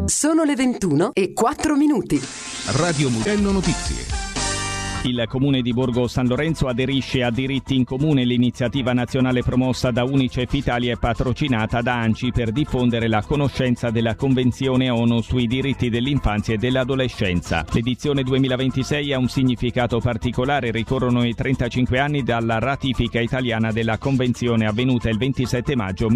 Sono le 21:04. Radio Mugello Notizie. Il Comune di Borgo San Lorenzo aderisce a Diritti in Comune, l'iniziativa nazionale promossa da Unicef Italia e patrocinata da ANCI per diffondere la conoscenza della Convenzione ONU sui diritti dell'infanzia e dell'adolescenza. L'edizione 2026 ha un significato particolare, ricorrono i 35 anni dalla ratifica italiana della Convenzione avvenuta il 27 maggio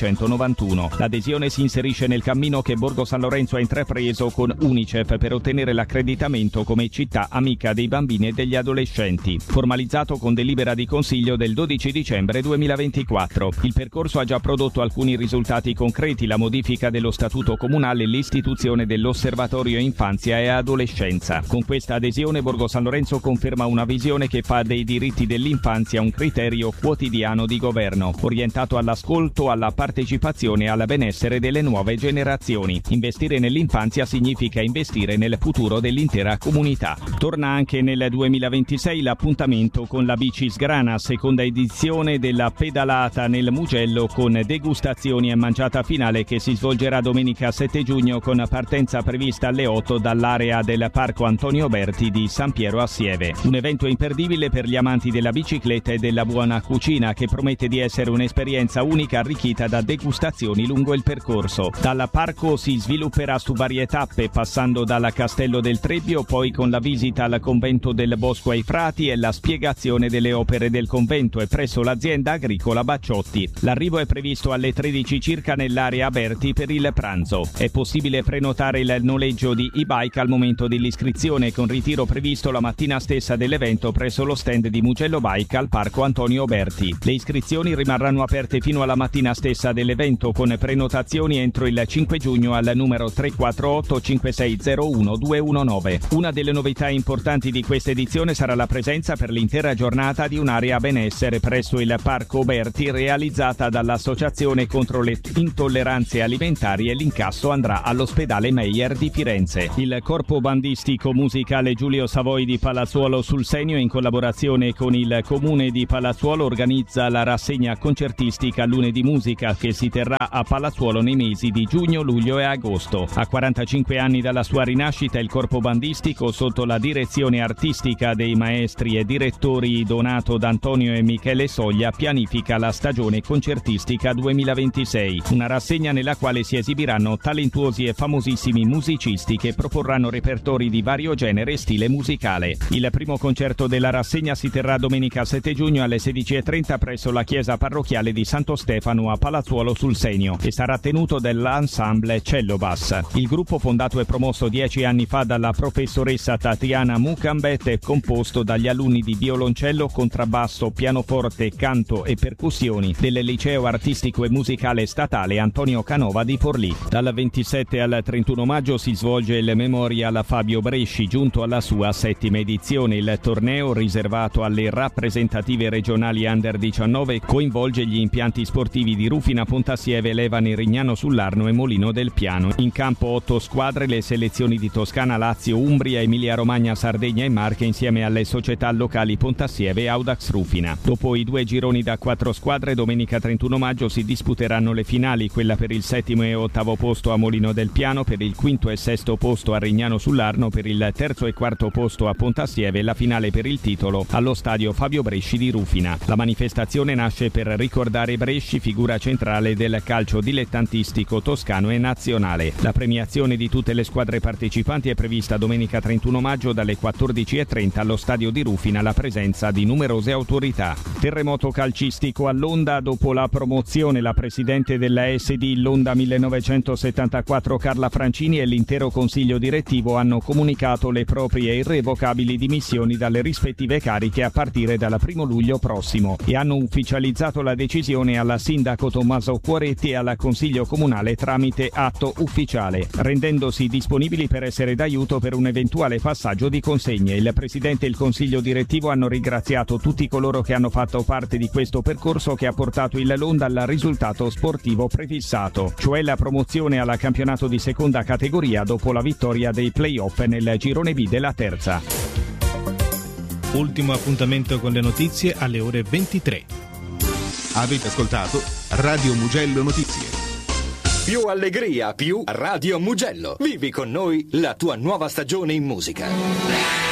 1991. L'adesione si inserisce nel cammino che Borgo San Lorenzo ha intrapreso con Unicef per ottenere l'accreditamento come città amica dei bambini e degli adolescenti, formalizzato con delibera di Consiglio del 12 dicembre 2024. Il percorso ha già prodotto alcuni risultati concreti: la modifica dello statuto comunale e l'istituzione dell'Osservatorio Infanzia e Adolescenza. Con questa adesione Borgo San Lorenzo conferma una visione che fa dei diritti dell'infanzia un criterio quotidiano di governo, orientato all'ascolto, alla partecipazione e al benessere delle nuove generazioni. Investire nell'infanzia significa investire nel futuro dell'intera comunità. Torna anche nel 2026 l'appuntamento con la Bici Sgrana, seconda edizione della pedalata nel Mugello con degustazioni e mangiata finale che si svolgerà domenica 7 giugno con partenza prevista alle 8 dall'area del Parco Antonio Berti di San Piero a Sieve. Un evento imperdibile per gli amanti della bicicletta e della buona cucina che promette di essere un'esperienza unica arricchita da degustazioni lungo il percorso. Dal parco si svilupperà su varie tappe, passando dal Castello del Trebbio, poi con la visita al convento del Bosco ai Frati e la spiegazione delle opere del convento e presso l'azienda agricola Bacciotti. L'arrivo è previsto alle 13 circa nell'area Aberti per il pranzo. È possibile prenotare il noleggio di e-bike al momento dell'iscrizione, con ritiro previsto la mattina stessa dell'evento presso lo stand di Mugello Bike al Parco Antonio Berti. Le iscrizioni rimarranno aperte fino alla mattina stessa dell'evento, con prenotazioni entro il 5 giugno al numero 348 5601 219. Una delle novità importanti di questa edizione sarà la presenza per l'intera giornata di un'area benessere presso il Parco Berti, realizzata dall'Associazione contro le intolleranze alimentari, e l'incasso andrà all'ospedale Meyer di Firenze. Il corpo bandistico musicale Giulio Savoi di Palazzuolo sul Senio, in collaborazione con il Comune di Palazzuolo, organizza la rassegna concertistica Lunedì Musica, che si terrà a Palazzuolo nei mesi di giugno, luglio e agosto. A 45 anni dalla sua rinascita, il corpo bandistico, sotto la direzione artistica dei maestri e direttori Donato D'Antonio e Michele Soglia, pianifica la stagione concertistica 2026, una rassegna nella quale si esibiranno talentuosi e famosissimi musicisti che proporranno repertori di vario genere e stile musicale. Il primo concerto della rassegna si terrà domenica 7 giugno alle 16:30 presso la chiesa parrocchiale di Santo Stefano a Palazzuolo sul Senio e sarà tenuto dall'ensemble Cellobas. Il gruppo, fondato e promosso 10 anni fa dalla professoressa Tatiana Mucambet, è composto dagli alunni di violoncello, contrabbasso, pianoforte, canto e percussioni del Liceo Artistico e Musicale Statale Antonio Canova di Forlì. Dal 27 al 31 maggio si svolge il Memorial Fabio Bresci, giunto alla sua 7ª edizione. Il torneo, riservato alle rappresentative regionali Under 19, coinvolge gli impianti sportivi di Rufina, Pontasieve, Levane, Rignano sull'Arno e Molino del Piano. In campo 8 squadre, le selezioni di Toscana, Lazio, Umbria, Emilia Romagna, Sardegna e Marche, insieme alle società locali Pontasieve e Audax Rufina. Dopo i 2 gironi da 4 squadre, domenica 31 maggio si disputeranno le finali, quella per il 7° e 8° posto a Molino del Piano, per il 5° e 6° posto a Rignano sull'Arno, per il 3° e 4° posto a Pontasieve e la finale per il titolo allo stadio Fabio Bresci di Rufina. La manifestazione nasce per ricordare Bresci, figura centrale del calcio dilettantistico toscano e nazionale. La premiazione di tutte le squadre partecipanti è prevista domenica 31 maggio dalle 14:30 allo stadio di Rufina, alla presenza di numerose autorità. Terremoto calcistico all'Onda. Dopo la promozione, la presidente della SD L'Onda 1974 Carla Francini e l'intero consiglio direttivo hanno comunicato le proprie irrevocabili dimissioni dalle rispettive cariche a partire dal 1° luglio prossimo e hanno ufficializzato la decisione alla sindaco Tommaso Cuoretti e al consiglio comunale tramite atto ufficiale, rendendosi disponibili per essere d'aiuto per un eventuale passaggio di consegne. Il presidente e il consiglio direttivo hanno ringraziato tutti coloro che hanno fatto parte di questo percorso che ha portato il L'Onda al risultato sportivo prefissato, cioè la promozione alla campionato di seconda categoria dopo la vittoria dei play-off nel girone B della terza. Ultimo appuntamento con le notizie alle ore 23. Avete ascoltato Radio Mugello Notizie. Più allegria, più Radio Mugello. Vivi con noi la tua nuova stagione in musica.